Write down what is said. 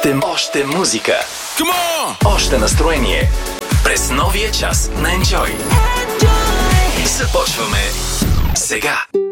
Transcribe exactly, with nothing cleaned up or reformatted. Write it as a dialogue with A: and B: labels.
A: Още, още музика. Още настроение. През новия час на Enjoy. Започваме сега.